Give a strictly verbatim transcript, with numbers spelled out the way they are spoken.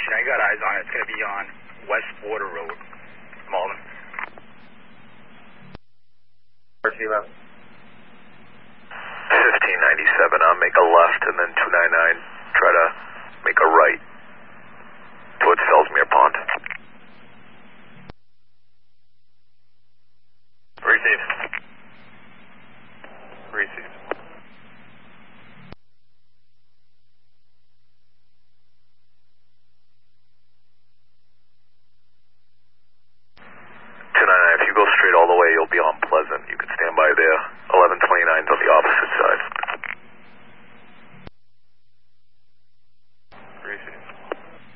location. I got eyes on it. It's going to be on West Border Road, Malden. fifteen ninety-seven, I'll make a left and then two ninety-nine, try to make a right towards Fellsmere Pond. Receive. Receive. two ninety-nine, if you go straight all the way, you'll be on Pleasant. You can stand by there. eleven twenty-nine's on the opposite